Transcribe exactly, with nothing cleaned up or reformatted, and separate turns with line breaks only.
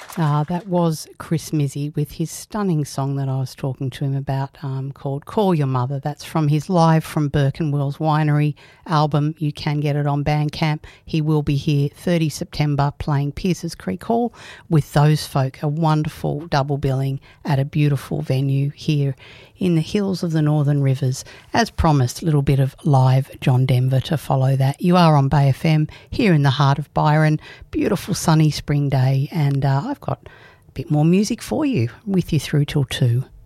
Uh, that was Chris Mizzy with his stunning song that I was talking to him about um, called Call Your Mother. That's from his Live from Burke and Wells Winery album. You can get it on Bandcamp. He will be here thirtieth September playing Pierces Creek Hall with Those Folk, a wonderful double billing at a beautiful venue here in the hills of the Northern Rivers. As promised, a little bit of live John Denver to follow that. You are on Bay F M here in the heart of Byron. Beautiful sunny spring day, and uh, I've got a bit more music for you with you through till two.